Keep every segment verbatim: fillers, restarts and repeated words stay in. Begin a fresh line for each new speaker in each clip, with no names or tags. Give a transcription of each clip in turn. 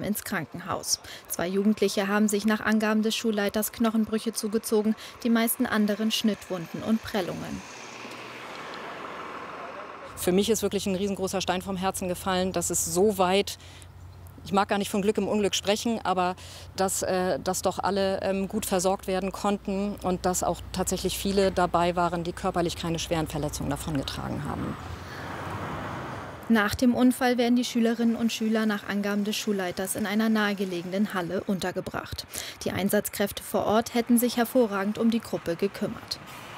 zusammen ins Krankenhaus. Zwei Jugendliche haben sich nach Angaben des Schulleiters Knochenbrüche zugezogen, die meisten anderen Schnittwunden und Prellungen.
Für mich ist wirklich ein riesengroßer Stein vom Herzen gefallen, dass es so weit, ich mag gar nicht von Glück im Unglück sprechen, aber dass, äh, dass doch alle ähm, gut versorgt werden konnten und dass auch tatsächlich viele dabei waren, die körperlich keine schweren Verletzungen davongetragen haben.
Nach dem Unfall werden die Schülerinnen und Schüler nach Angaben des Schulleiters in einer nahegelegenen Halle untergebracht. Die Einsatzkräfte vor Ort hätten sich hervorragend um die Gruppe gekümmert.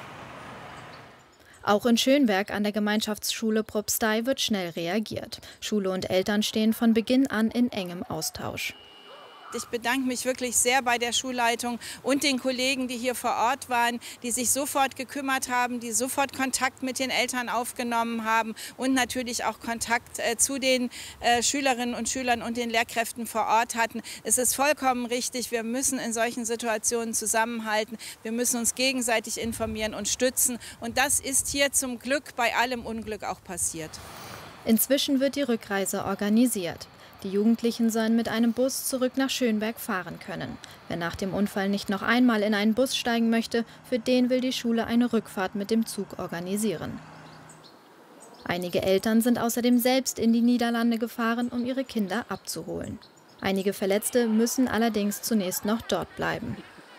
Auch in Schönberg an der Gemeinschaftsschule Propstei wird schnell reagiert. Schule und Eltern stehen von Beginn an in engem Austausch.
Ich bedanke mich wirklich sehr bei der Schulleitung und den Kollegen, die hier vor Ort waren, die sich sofort gekümmert haben, die sofort Kontakt mit den Eltern aufgenommen haben und natürlich auch Kontakt äh, zu den äh, Schülerinnen und Schülern und den Lehrkräften vor Ort hatten. Es ist vollkommen richtig, wir müssen in solchen Situationen zusammenhalten, wir müssen uns gegenseitig informieren und stützen. Und das ist hier zum Glück bei allem Unglück auch passiert.
Inzwischen wird die Rückreise organisiert. Die Jugendlichen sollen mit einem Bus zurück nach Schönberg fahren können. Wer nach dem Unfall nicht noch einmal in einen Bus steigen möchte, für den will die Schule eine Rückfahrt mit dem Zug organisieren. Einige Eltern sind außerdem selbst in die Niederlande gefahren, um ihre Kinder abzuholen. Einige Verletzte müssen allerdings zunächst noch dort bleiben.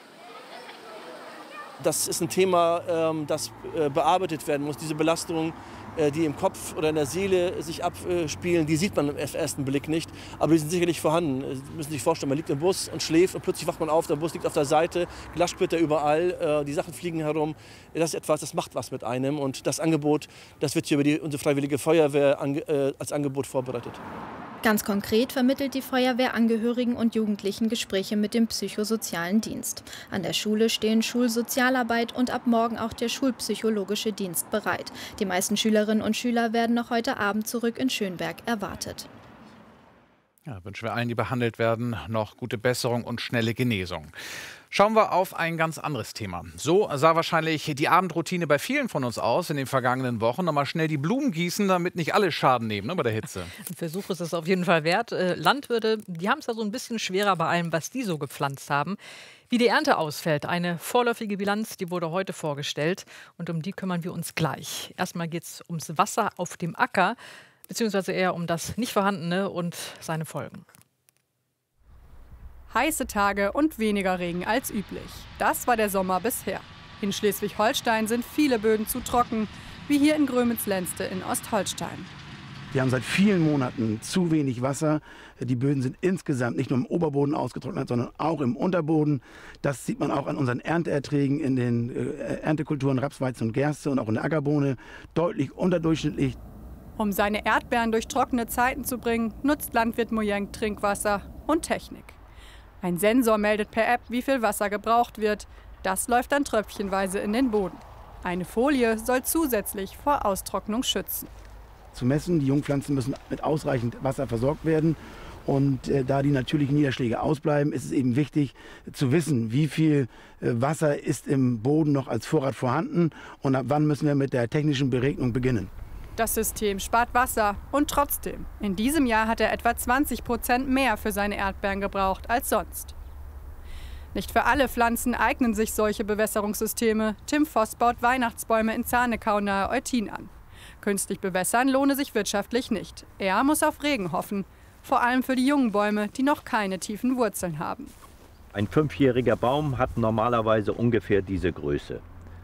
Das ist ein Thema, das bearbeitet werden muss. Diese Belastung, die im Kopf oder in der Seele sich abspielen, die sieht man im ersten Blick nicht. Aber die sind sicherlich vorhanden. Sie müssen sich vorstellen, man liegt im Bus und schläft und plötzlich wacht man auf, der Bus liegt auf der Seite, Glassplitter überall, die Sachen fliegen herum. Das ist etwas, das macht was mit einem. Und das Angebot, das wird hier über die, unsere Freiwillige Feuerwehr als Angebot vorbereitet.
Ganz konkret vermittelt die Feuerwehr Angehörigen und Jugendlichen Gespräche mit dem psychosozialen Dienst. An der Schule stehen Schulsozialarbeit und ab morgen auch der schulpsychologische Dienst bereit. Die meisten Schülerinnen und Schüler werden noch heute Abend zurück in Schönberg erwartet.
Ja, wünschen wir allen, die behandelt werden, noch gute Besserung und schnelle Genesung. Schauen wir auf ein ganz anderes Thema. So sah wahrscheinlich die Abendroutine bei vielen von uns aus in den vergangenen Wochen. Nochmal schnell die Blumen gießen, damit nicht alle Schaden nehmen, ne, bei der Hitze.
Ein Versuch ist es auf jeden Fall wert. Äh, Landwirte, die haben es ja so ein bisschen schwerer bei allem, was die so gepflanzt haben. Wie die Ernte ausfällt, eine vorläufige Bilanz, die wurde heute vorgestellt. Und um die kümmern wir uns gleich. Erstmal geht es ums Wasser auf dem Acker, beziehungsweise eher um das nicht vorhandene und seine Folgen.
Heiße Tage und weniger Regen als üblich. Das war der Sommer bisher. In Schleswig-Holstein sind viele Böden zu trocken, wie hier in Grömitz-Lenste in Ostholstein.
Wir haben seit vielen Monaten zu wenig Wasser. Die Böden sind insgesamt nicht nur im Oberboden ausgetrocknet, sondern auch im Unterboden. Das sieht man auch an unseren Ernteerträgen in den äh, Erntekulturen Raps, Weizen und Gerste und auch in der Ackerbohne. Deutlich unterdurchschnittlich.
Um seine Erdbeeren durch trockene Zeiten zu bringen, nutzt Landwirt Mojang Trinkwasser und Technik. Ein Sensor meldet per App, wie viel Wasser gebraucht wird. Das läuft dann tröpfchenweise in den Boden. Eine Folie soll zusätzlich vor Austrocknung schützen.
Zu messen, die Jungpflanzen müssen mit ausreichend Wasser versorgt werden. Und äh, da die natürlichen Niederschläge ausbleiben, ist es eben wichtig zu wissen, wie viel äh, Wasser ist im Boden noch als Vorrat vorhanden und ab wann müssen wir mit der technischen Beregnung beginnen.
Das System spart Wasser und trotzdem, in diesem Jahr hat er etwa zwanzig Prozent mehr für seine Erdbeeren gebraucht als sonst. Nicht für alle Pflanzen eignen sich solche Bewässerungssysteme. Tim Voss baut Weihnachtsbäume in Zarnekau nahe Eutin an. Künstlich bewässern lohne sich wirtschaftlich nicht. Er muss auf Regen hoffen, vor allem für die jungen Bäume, die noch keine tiefen Wurzeln haben.
Ein fünfjähriger Baum hat normalerweise ungefähr diese Größe.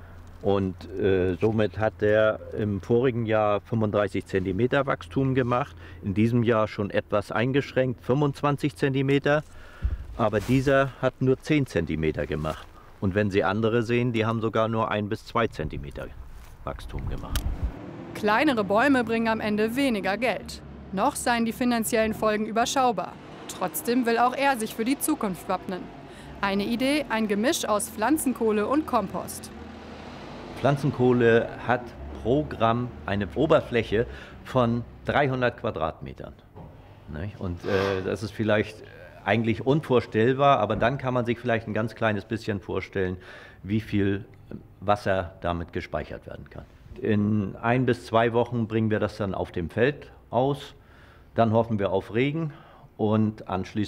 Und äh, somit hat er im vorigen Jahr fünfunddreißig Zentimeter Wachstum gemacht, in diesem Jahr schon etwas eingeschränkt, fünfundzwanzig Zentimeter, aber dieser hat nur zehn Zentimeter gemacht. Und wenn Sie andere sehen, die haben sogar nur ein bis zwei Zentimeter Wachstum gemacht.
Kleinere Bäume bringen am Ende weniger Geld. Noch seien die finanziellen Folgen überschaubar. Trotzdem will auch er sich für die Zukunft wappnen. Eine Idee, ein Gemisch aus Pflanzenkohle und Kompost.
Pflanzenkohle hat pro Gramm eine Oberfläche von dreihundert Quadratmetern. Und äh, das ist vielleicht eigentlich unvorstellbar, aber dann kann man sich vielleicht ein ganz kleines bisschen vorstellen, wie viel Wasser damit gespeichert werden kann. In ein bis zwei Wochen bringen wir das dann auf dem Feld aus. Dann hoffen wir auf Regen und anschließend